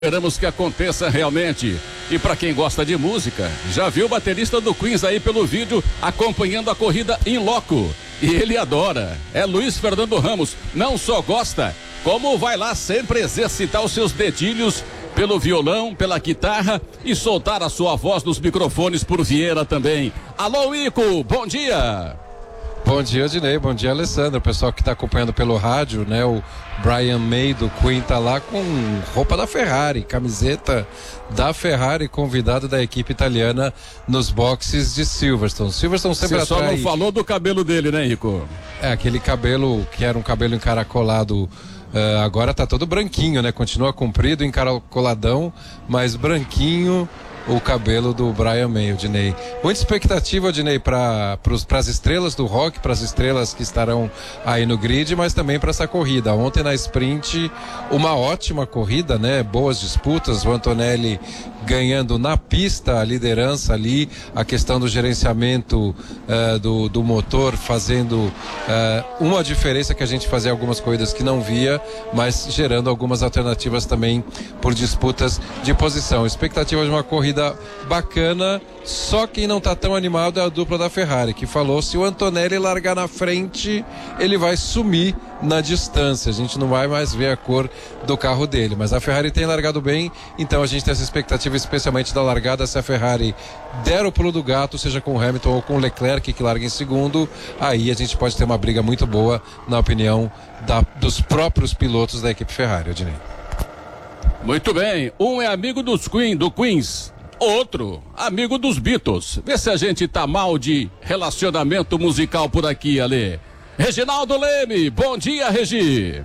Esperamos que aconteça realmente. E para quem gosta de música, já viu o baterista do Queens aí pelo vídeo acompanhando a corrida in loco. E ele adora. É Luiz Fernando Ramos. Não só gosta, como vai lá sempre exercitar os seus dedilhos pelo violão, pela guitarra e soltar a sua voz nos microfones por Vieira também. Alô, Ico, bom dia! Bom dia, Dinei, bom dia, Alessandro. O pessoal que está acompanhando pelo rádio, né? O Brian May do Queen tá lá com roupa da Ferrari, camiseta da Ferrari, convidado da equipe italiana nos boxes de Silverstone. Silverstone sempre atrai... Você só não falou do cabelo dele, né, Rico? É, aquele cabelo que era um cabelo encaracolado. Agora tá todo branquinho, né? Continua comprido, encaracoladão, mas branquinho o cabelo do Brian May, Dinei. Muita expectativa, Dinei, para as estrelas do rock, para as estrelas que estarão aí no grid, mas também para essa corrida. Ontem na sprint, uma ótima corrida, né? Boas disputas, o Antonelli ganhando na pista a liderança ali, a questão do gerenciamento do motor fazendo uma diferença que a gente fazia algumas corridas que não via, mas gerando algumas alternativas também por disputas de posição. Expectativa de uma corrida bacana, só quem não está tão animado é a dupla da Ferrari, que falou: se o Antonelli largar na frente, ele vai sumir na distância, a gente não vai mais ver a cor do carro dele, mas a Ferrari tem largado bem, então a gente tem essa expectativa especialmente da largada. Se a Ferrari der o pulo do gato, seja com o Hamilton ou com o Leclerc, que larga em segundo, aí a gente pode ter uma briga muito boa, na opinião dos próprios pilotos da equipe Ferrari, Odinei. Muito bem, um é amigo do Queens, outro amigo dos Beatles. Vê se a gente tá mal de relacionamento musical por aqui, Ale. Reginaldo Leme, bom dia, Regi.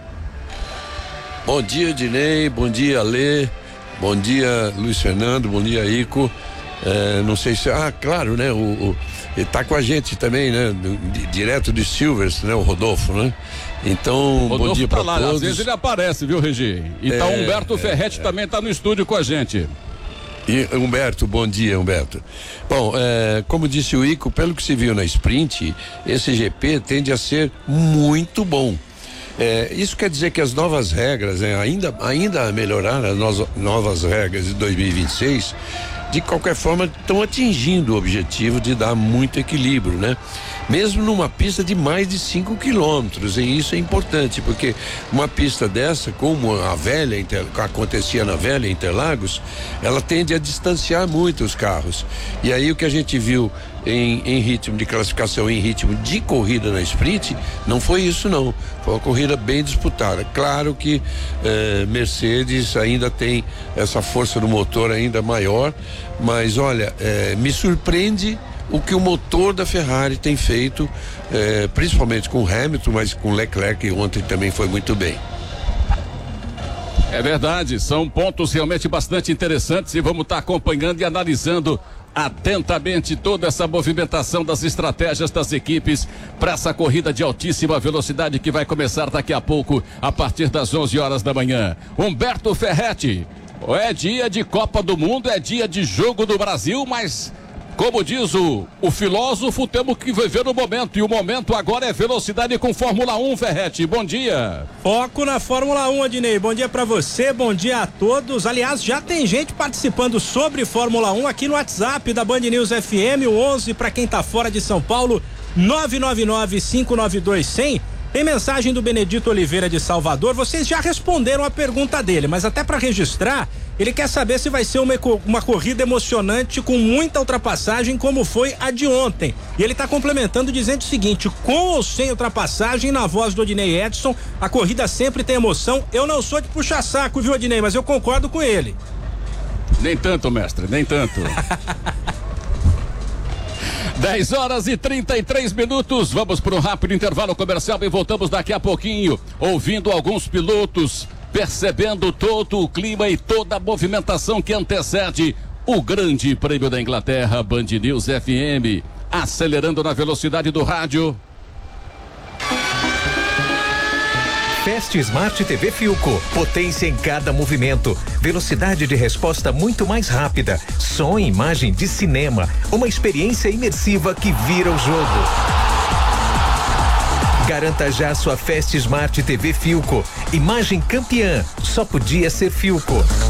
Bom dia, Dinei, bom dia, Ale, bom dia, Luiz Fernando, bom dia, Ico. Não sei se... claro, né, ele tá com a gente também, né, direto de Silvers, né, o Rodolfo, né? Então, Rodolfo bom dia para todos. Às vezes ele aparece, viu, Regi? E tá o Humberto Ferretti também tá no estúdio com a gente. E Humberto, bom dia, Humberto. Bom, como disse o Ico, pelo que se viu na sprint, esse GP tende a ser muito bom. Isso quer dizer que as novas regras, ainda a melhorar as novas regras de 2026, de qualquer forma estão atingindo o objetivo de dar muito equilíbrio, né? Mesmo numa pista de mais de 5 quilômetros, e isso é importante, porque uma pista dessa, como a velha, acontecia na velha Interlagos, ela tende a distanciar muito os carros. E aí o que a gente viu em ritmo de classificação, em ritmo de corrida na sprint, não foi isso não, foi uma corrida bem disputada. Claro que Mercedes ainda tem essa força do motor ainda maior, mas olha, me surpreende o que o motor da Ferrari tem feito, principalmente com Hamilton, mas com Leclerc, que ontem também foi muito bem. É verdade, são pontos realmente bastante interessantes e vamos estar acompanhando e analisando atentamente toda essa movimentação das estratégias das equipes para essa corrida de altíssima velocidade que vai começar daqui a pouco, a partir das 11 horas da manhã. Humberto Ferretti, é dia de Copa do Mundo, é dia de Jogo do Brasil, mas como diz o filósofo, temos que viver o momento, e o momento agora é velocidade com Fórmula 1, Ferretti, bom dia. Foco na Fórmula 1, Adinei, bom dia pra você, bom dia a todos. Aliás, já tem gente participando sobre Fórmula 1 aqui no WhatsApp da Band News FM, o 11 pra quem tá fora de São Paulo, 999-592-100. Tem mensagem do Benedito Oliveira de Salvador. Vocês já responderam a pergunta dele, mas até para registrar, ele quer saber se vai ser uma corrida emocionante com muita ultrapassagem, como foi a de ontem. E ele está complementando dizendo o seguinte: com ou sem ultrapassagem, na voz do Odinei Edson, a corrida sempre tem emoção. Eu não sou de puxar saco, viu, Odinei, mas eu concordo com ele. Nem tanto, mestre, nem tanto. 10 horas e 33 minutos, vamos para um rápido intervalo comercial e voltamos daqui a pouquinho, ouvindo alguns pilotos, percebendo todo o clima e toda a movimentação que antecede o Grande Prêmio da Inglaterra. Band News FM, acelerando na velocidade do rádio. Fast Smart TV Philco, potência em cada movimento, velocidade de resposta muito mais rápida, som e imagem de cinema, uma experiência imersiva que vira o jogo. Garanta já sua Fast Smart TV Filco. Imagem campeã, só podia ser Filco.